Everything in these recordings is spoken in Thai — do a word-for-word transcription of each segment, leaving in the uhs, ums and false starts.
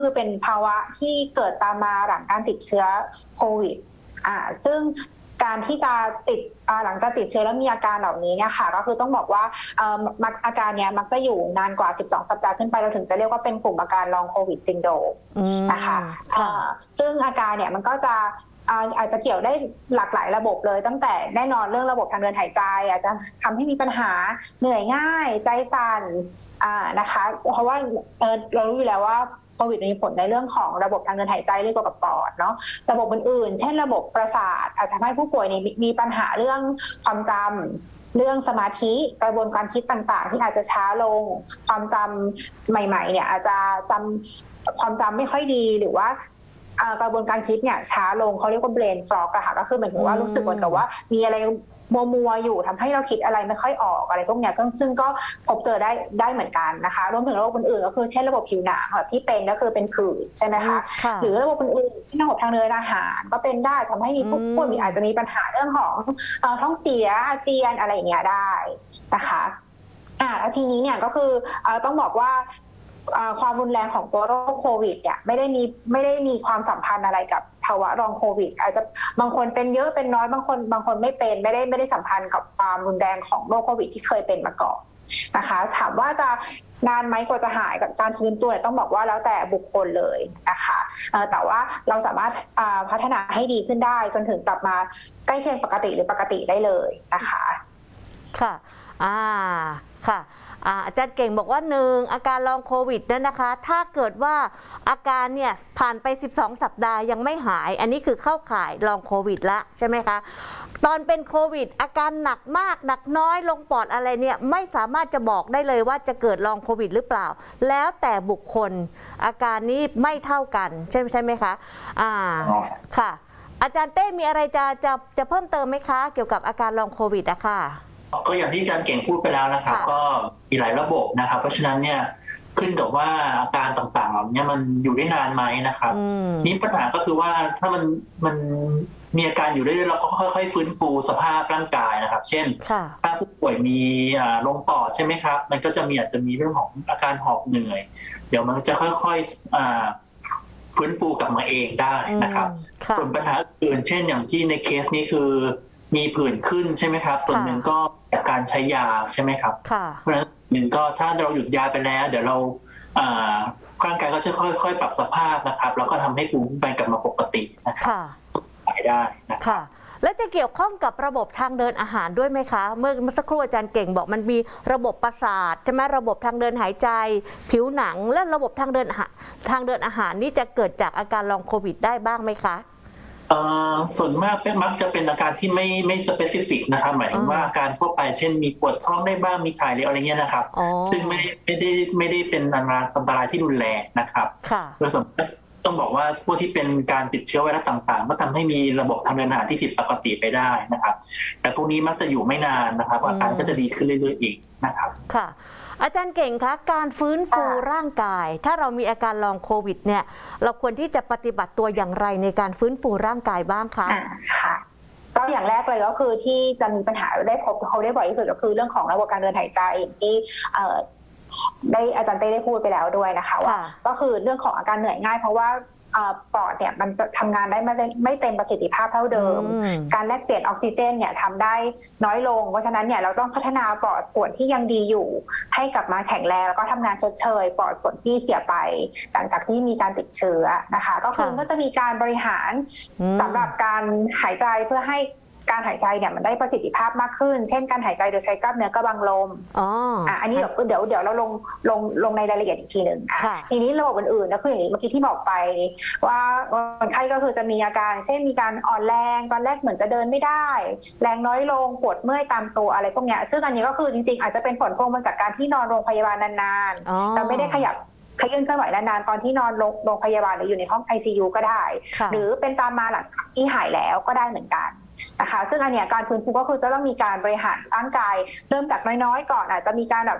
คือเป็นภาวะที่เกิดตามมาหลังการติดเชื้อโควิดอ่าซึ่งการที่จะติดหลังจากติดเชื้อแล้วมีอาการเหล่านี้เนี่ยค่ะก็คือต้องบอกว่าอาการเนี้ยมักจะอยู่นานกว่าสิบสองสัปดาห์ขึ้นไปเราถึงจะเรียกว่าเป็นกลุ่มอาการลองโควิดซินโดรมนะคะซึ่งอาการเนี่ยมันก็จะอาจจะเกี่ยวได้หลากหลายระบบเลยตั้งแต่แน่นอนเรื่องระบบทางเดินหายใจอาจจะทำให้มีปัญหาเหนื่อยง่ายใจสั่นนะคะเพราะว่าเรารู้อยู่แล้วว่าโควิดมีผลในเรื่องของระบบทางเดินหายใจเรื่องเกี่ยวกับปอดเนาะระบบอื่นๆเช่นระบบประสาทอาจจะทำให้ผู้ป่วยมีปัญหาเรื่องความจำเรื่องสมาธิกระบวนการคิดต่างๆที่อาจจะช้าลงความจำใหม่ๆเนี่ยอาจจะจำความจำไม่ค่อยดีหรือว่ากระบวนการคิดเนี่ยช้าลงเขาเรียกว่า brain fog อะค่ะก็คือเหมือนว่ารู้สึกเหมือนกับว่ามีอะไรมัวมัวอยู่ทำให้เราคิดอะไรไม่ค่อยออกอะไรพวกนี้ซึ่งก็พบเจอได้ได้เหมือนกันนะคะรวมถึงระบบอื่นๆก็คือเช่นระบบผิวหนังแบบที่เป็นก็คือเป็นผื่นใช่ไหมคะหรือระบบอื่นๆที่ระบบทางเดินอาหารก็เป็นได้ทำให้มีผู้ป่วยมีอาจจะมีปัญหาเรื่องของท้องเสียอาเจียนอะไรอย่างเงี้ยได้นะคะอ่าแล้วทีนี้เนี่ยก็คือต้องบอกว่าความรุนแรงของตัวโรคโควิดเนี่ยไม่ได้มีไม่ได้มีความสัมพันธ์อะไรกับภาวะรองโควิดอาจจะบางคนเป็นเยอะเป็นน้อยบางคนบางคนไม่เป็นไม่ได้ไม่ได้สัมพันธ์กับความรุนแรงของโรคโควิดที่เคยเป็นมาก่อนนะคะถามว่าจะนานไหมกว่าจะหายกับการฟื้นตัวเนี่ยต้องบอกว่าแล้วแต่บุคคลเลยนะคะแต่ว่าเราสามารถพัฒนาให้ดีขึ้นได้จนถึงกลับมาใกล้เคียงปกติหรือปกติได้เลยนะคะค่ะอ่าค่ะอาจารย์เก่งบอกว่าหนึ่งอาการลองโควิดนั่นนะคะถ้าเกิดว่าอาการเนี่ยผ่านไปสิบสองสัปดาห์ยังไม่หายอันนี้คือเข้าข่ายลองโควิดละใช่ไหมคะตอนเป็นโควิดอาการหนักมากหนักน้อยลงปอดอะไรเนี่ยไม่สามารถจะบอกได้เลยว่าจะเกิดลองโควิดหรือเปล่าแล้วแต่บุคคลอาการนี้ไม่เท่ากันใช่ใช่ไหมคะอ่าค่ะอาจารย์เต้มีอะไรจะจะจะเพิ่มเติมไหมคะเกี่ยวกับอาการลองโควิดอะค่ะก็อย่างที่อาจารย์เก่งพูดไปแล้วนะครับก็มีหลายระบบนะครับเพราะฉะนั้นเนี่ยขึ้นกับว่าอาการต่างๆเหล่านี้มันอยู่ได้นานไหมนะครับนี่ปัญหาก็คือว่าถ้ามันมันมีอาการอยู่ได้เราก็ค่อยๆฟื้นฟูสภาพร่างกายนะครับเช่นถ้าผู้ป่วยมีลมปอดใช่ไหมครับมันก็จะมีอาจจะมีเรื่องของอาการหอบเหนื่อยเดี๋ยวมันจะค่อยๆฟื้นฟูกลับมาเองได้นะครับส่วนปัญหาอื่นเช่นอย่างที่ในเคสนี้คือมีผื่นขึ้นใช่ไหมครับส่วนหนึ่งก็จากการใช้ยาใช่ไหมครับเพราะฉะนั้นหนึ่งก็ถ้าเราหยุดยาไปแล้วเดี๋ยวเราร่างกายก็จะค่อยๆปรับสภาพนะครับแล้วก็ทำให้ภูมิคุ้มกันกลับมาปกตินะครับหายได้นะครับแล้วจะเกี่ยวข้องกับระบบทางเดินอาหารด้วยไหมคะเมื่อสักครู่อาจารย์เก่งบอกมันมีระบบประสาทใช่ไหมระบบทางเดินหายใจผิวหนังและระบบทางเดินทางเดินอาหารนี่จะเกิดจากอาการลองโควิดได้บ้างไหมคะส่วนมากมักจะเป็นอาการที่ไม่ไม่สเปซิฟิกนะครับหมายถึงว่าอาการทั่วไปเช่นมีปวดท้องได้บ้างมีถ่ายเหลวอะไรเงี้ยนะครับซึ่งไม่ได้ไม่ได้ไม่ได้เป็นอันตรายที่รุนแรงนะครับโดยสมมติต้องบอกว่าพวกที่เป็นการติดเชื้อไวรัสต่างๆก็ทำให้มีระบบทางเดินอาหารที่ผิดปกติไปได้นะครับแต่พวกนี้มักจะอยู่ไม่นานนะครับอาการก็จะดีขึ้นเรื่อยๆอีกนะครับค่ะอาจารย์เก่งคะการฟื้นฟูร่างกายถ้าเรามีอาการลองโควิดเนี่ยเราควรที่จะปฏิบัติตัวอย่างไรในการฟื้นฟูร่างกายบ้างคะค่ะก็อย่างแรกเลยก็คือที่จะมีปัญหาได้พบเขาได้บ่อยที่สุดก็คือเรื่องของระบบการเดินหายใจอย่างที่ได้อาจารย์เต้ได้พูดไปแล้วด้วยนะคะว่าก็คือเรื่องของอาการเหนื่อยง่ายเพราะว่าปอดเนี่ยมันทำงานได้ไม่ไม่เต็มประสิทธิภาพเท่าเดิมการแลกเปลี่ยนออกซิเจนเนี่ยทำได้น้อยลงเพราะฉะนั้นเนี่ยเราต้องพัฒนาปอดส่วนที่ยังดีอยู่ให้กลับมาแข็งแรงแล้วก็ทำงานชดเชยปอดส่วนที่เสียไปหลังจากที่มีการติดเชื้อนะคะก็คือก็จะมีการบริหารสำหรับการหายใจเพื่อให้การหายใจเนี่ยมันได้ประสิทธิภาพมากขึ้นเช่นการหายใจโดยใช้กล้ามเนื้อกระบังลมอ๋ออ่ะอันนี้เดี๋ยวเดี๋ยวเดี๋ยวเราลงลงลงในรายละเอียดอีกทีหนึ่งอ่ะทีนี้ระบบอื่นๆก็คืออย่างนี้เมื่อกี้ที่บอกไปว่าคนไข้ก็คือจะมีอาการเช่นมีการอ่อนแรงตอนแรกเหมือนจะเดินไม่ได้แรงน้อยลงปวดเมื่อยตามตัวอะไรพวกนี้ซึ่งอันนี้ก็คือจริงๆอาจจะเป็นผลพวงมาจากการที่นอนโรงพยาบาลนานๆเราไม่ได้ขยับขยื่นเคลื่อนไหวนานๆตอนที่นอนโรงพยาบาลหรืออยู่ในห้อง ไอ ซี ยู ก็ได้หรือเป็นตามมาหลังจากที่หายแล้วก็ได้เหมือนกันนะคะซึ่งอันเนี้ยการฟื้นฟูก็คือจะต้องมีการบริหารร่างกายเริ่มจากน้อยๆก่อนอาจจะมีการแบบ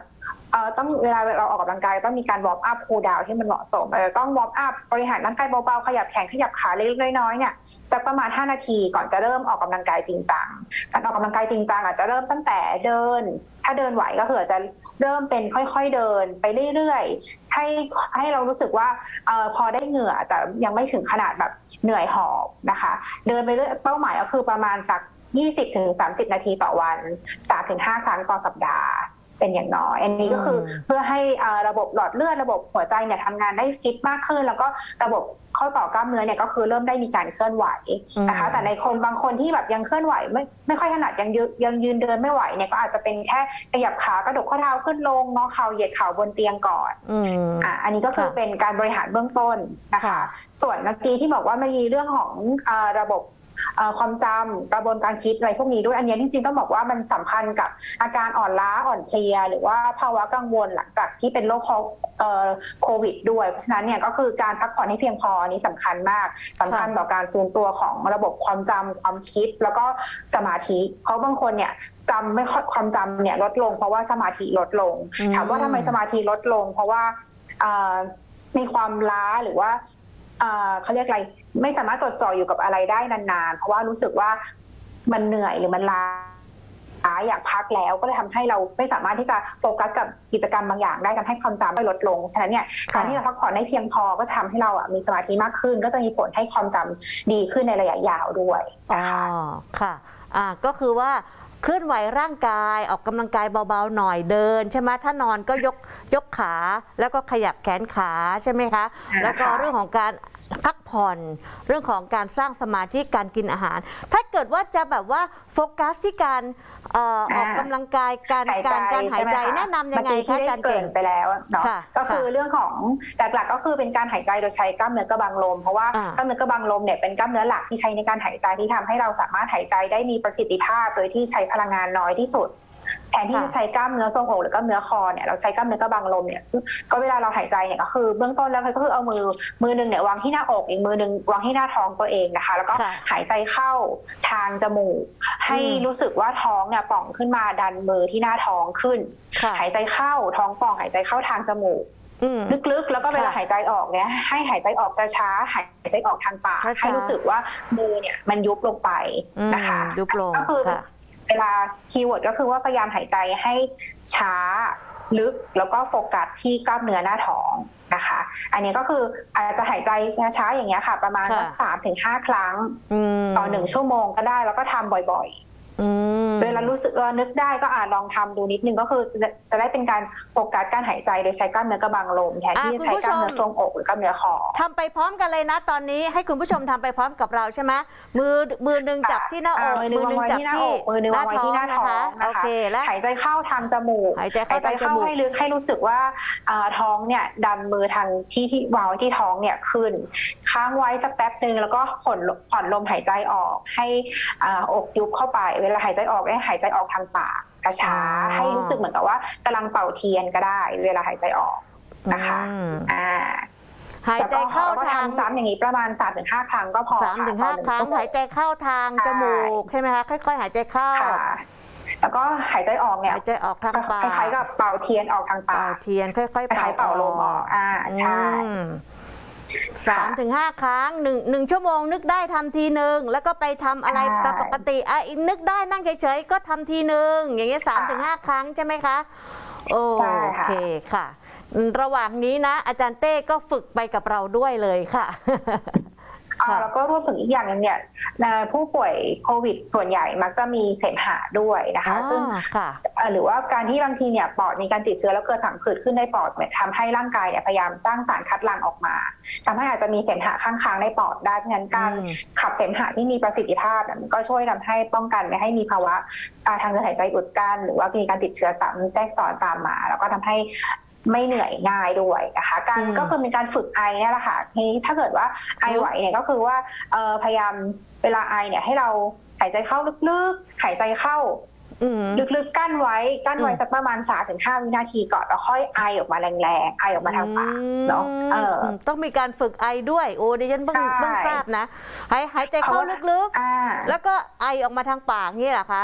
เอ่อต้องเวลาเราออกกำลังกายต้องมีการวอร์มอัพคูลดาวน์ที่มันเหมาะสมเออต้องวอร์มอัพบริหารร่างกายเบาๆขยับแขนขยับขาเล็กๆน้อยๆเนี่ยสักประมาณห้านาทีก่อนจะเริ่มออกกำลังกายจริงจังการออกกำลังกายจริงจังอาจจะเริ่มตั้งแต่เดินถ้าเดินไหวก็คืออาจจะเริ่มเป็นค่อยๆเดินไปเรื่อยๆให้ให้เรารู้สึกว่าเอ่อพอได้เหงื่อแต่ยังไม่ถึงขนาดแบบเหนื่อยหอบนะคะเดินไปเรื่อยเป้าหมายก็คือประมาณสักยี่สิบถึงสามสิบนาทีต่อวัน สามถึงห้า ครั้งต่อสัปดาห์เป็นอย่างน้อยอันนี้ก็คือเพื่อให้ระบบหลอดเลือดระบบหัวใจเนี่ยทำงานได้ฟิตมากขึ้นแล้วก็ระบบข้อต่อกล้ามเนื้อเนี่ยก็คือเริ่มได้มีการเคลื่อนไหวนะคะแต่ในคนบางคนที่แบบยังเคลื่อนไหวไม่ไม่ค่อยถนัดยังยืนยังยืนเดินไม่ไหวเนี่ยก็อาจจะเป็นแค่ขยับขากระดกข้อเท้าขึ้นลงงอเข่าเหยียดเข่าบนเตียงก่อนอ่ะอันนี้ก็คือเป็นการบริหารเบื้องต้นนะคะส่วนเมื่อกี้ที่บอกว่ามีเรื่องของระบบความจำกระบวนการคิดอะไรพวกนี้ด้วยอันนี้จริงๆต้องบอกว่ามันสัมพันธ์กับอาการอ่อนล้าอ่อนเพลียหรือว่าภาวะกังวลหลังจากที่เป็นโรคโควิดด้วยเพราะฉะนั้นเนี่ยก็คือการพักผ่อนให้เพียงพอนี้สำคัญมากสำคัญต่อการฟื้นตัวของระบบความจำความคิดแล้วก็สมาธิเพราะบางคนเนี่ยจำไม่ค่อยความจำเนี่ยลดลงเพราะว่าสมาธิลดลงถามว่าทำไมสมาธิลดลงเพราะว่ามีความล้าหรือว่าเขาเรียกอะไรไม่สามารถจดจ่ออยู่กับอะไรได้นานๆเพราะว่ารู้สึกว่ามันเหนื่อยหรือมันล้าอยากพักแล้วก็เลยทำให้เราไม่สามารถที่จะโฟกัสกับกิจกรรมบางอย่างได้ทำให้ความจำไม่ลดลงฉะนั้นเนี่ยการที่เราพักผ่อนได้เพียงพอก็ทำให้เราอ่ะมีสมาธิมากขึ้นก็จะมีผลให้ความจำดีขึ้นในระยะยาวด้วยนะคะอ๋อค่ะอ่าก็คือว่าเคลื่อนไหวร่างกายออกกำลังกายเบาๆหน่อยเดินใช่ไหมถ้านอนก็ยกยกขาแล้วก็ขยับแขนขาใช่ไหมคะแล้วก็เรื่องของการพักผ่อนเรื่องของการสร้างสมาธิการกินอาหารถ้าเกิดว่าจะแบบว่าโฟกัสที่การเอ่อออกกำลังกายการการการหายใจแนะนำยังไงคะอาจารย์เก่งไปแล้วเนาะก็คือเรื่องของหลักๆก็คือเป็นการหายใจโดยใช้กล้ามเนื้อกระบังลมเพราะว่ากล้ามเนื้อกระบังลมเนี่ยเป็นกล้ามเนื้อหลักที่ใช้ในการหายใจที่ทำให้เราสามารถหายใจได้มีประสิทธิภาพโดยที่ใช้พลังงานน้อยที่สุดแทนที่จะใช้กล้ามเนื้อทรงอกหรือกล้ามเนื้อคอเนี่ยเราใช้กล้ามเนื้อกระบังลมเนี่ยก็เวลาเราหายใจเนี่ยก็คือเบื้องต้นแล้วก็คือเอามือมือนึงเนี่ยวางที่หน้าอกอีกมือนึงวางที่หน้าท้องตัวเองนะคะแล้วก็หายใจเข้าทางจมูกให้รู้สึกว่าท้องเนี่ยป่องขึ้นมาดันมือที่หน้าท้องขึ้นหายใจเข้าท้องป่องหายใจเข้าทางจมูกลึกๆแล้วก็เวลาหายใจออกเนี่ยให้หายใจออกช้าๆหายใจออกทางปากให้รู้สึกว่ามือเนี่ยมันยุบลงไปนะคะยุบลงก็คือเวลาคีย์เวิร์ดก็คือว่าพยายามหายใจให้ช้าลึกแล้วก็โฟกัสที่กล้ามเนื้อหน้าท้องนะคะอันนี้ก็คืออาจจะหายใจช้าๆอย่างเงี้ยค่ะประมาณสักสามถึงห้าครั้งต่อหนึ่งชั่วโมงก็ได้แล้วก็ทำบ่อยๆเวลารู้สึกนึกได้ก็อาจลองทำดูนิดนึงก็คือจะได้เป็นการโฟกัสการหายใจโดยใช้กล้ามเนื้อกระบังลมแทนที่จะใช้กล้ามเนื้อทรวงอกหรือกล้ามเนื้อคอทำไปพร้อมกันเลยนะตอนนี้ให้คุณผู้ชมทำไปพร้อมกับเราใช่ไหมมือมือหนึ่งจับที่หน้าอกมือหนึ่งจับที่หน้าอกมือหนึ่งวางไว้ที่หน้าท้องโอเคแล้วหายใจเข้าทางจมูกหายใจเข้าให้ลึกให้รู้สึกว่าท้องเนี่ยดันมือทางที่ที่วางไว้ที่ท้องเนี่ยขึ้นค้างไว้สักแป๊บนึงแล้วก็ผ่อนผ่อนลมหายใจออกให้อกยุบเข้าไปเวลาหายใจออกให้หายใจออกทางปากช้าๆให้รู้สึกเหมือนกับว่ากำลังเป่าเทียนก็ได้เวลาหายใจออกนะคะอ่าหายใจเข้าทางซ้ำอย่างนี้ประมาณ สามถึงห้า ครั้งก็พอสามถึงห้า ครั้งหายใจเข้าทางจมูกใช่ไหมคะค่อยๆหายใจเข้าแล้วก็หายใจออกเนี่ยหายใจออกทางปากคล้ายๆกับเป่าเทียนออกทางปากเป่าเทียนค่อยๆเป่าเป่าลมออกอ่าใช่สามถึงห้าครั้งหนึ่งหนึ่งชั่วโมงนึกได้ทำทีหนึ่งแล้วก็ไปทำอะไรตามปกติอ่ะนึกได้นั่งเฉยๆก็ทำทีหนึ่งอย่างเงี้ยสามถึงห้าครั้งใช่ไหมคะโอเคค่ะระหว่างนี้นะอาจารย์เต้ก็ฝึกไปกับเราด้วยเลยค่ะแล้วก็รวมถึงอีกอย่างนึงเนี่ยผู้ป่วยโควิดส่วนใหญ่มักจะมีเสมหะด้วยนะคะซึ่งหรือว่าการที่บางทีเนี่ยปอดมีการติดเชื้อแล้วเกิดผังผืดขึ้นในปอดเนี่ยทำให้ร่างกายเนี่ยพยายามสร้างสารคัดหลั่งออกมาทำให้อาจจะมีเสมหะข้างๆในปอดได้เพราะฉะนั้นการขับเสมหะที่มีประสิทธิภาพมันก็ช่วยทำให้ป้องกันไม่ให้มีภาวะทางเดินหายใจอุดกั้นหรือว่ามีการติดเชื้อซ้ำแทรกซ้อนตามมาแล้วก็ทำให้ไม่เหนื่อยง่ายด้วยนะคะการก็คือมีการฝึกไอเนี่ยแหละค่ะทีนี้ถ้าเกิดว่าไอไหวเนี่ยก็คือว่าพยายามเวลาไอเนี่ยให้เราหายใจเข้าลึกๆหายใจเข้าลึกๆกั้นไว้กั้นไว้สักประมาณ สามถึงห้า วินาทีก่อนแล้วค่อยไอออกมาแรงๆไอออกมาทางปากเนาะเออต้องมีการฝึกไอด้วยโอ้ดิฉันเพิ่งเพิ่งทราบนะหายหายใจเข้าลึกๆแล้วก็ไอออกมาทางปากนี่แหละคะ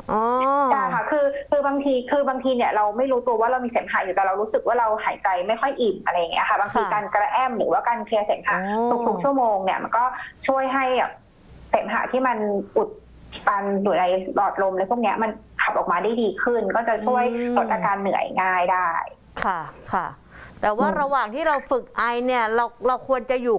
อ๋อใช่ค่ะคือคือบางทีคือบางทีเนี่ยเราไม่รู้ตัวว่าเรามีเสมหะอยู่แต่เรารู้สึกว่าเราหายใจไม่ค่อยอิ่มอะไรอย่างเงี้ยค่ะบางทีค่ะการกระแอมหรือว่าการเคลียร์เสมหะโอ้ทุกๆชั่วโมงเนี่ยมันก็ช่วยให้แบบเสมหะที่มันอุดตันอยู่ในหลอดลมอะไรพวกเนี้ยมันขับออกมาได้ดีขึ้น ก็จะช่วยลดอาการเหนื่อยง่ายได้ค่ะค่ะ แต่ว่าอืมระหว่างที่เราฝึกไอเนี่ยเราเราควรจะอยู่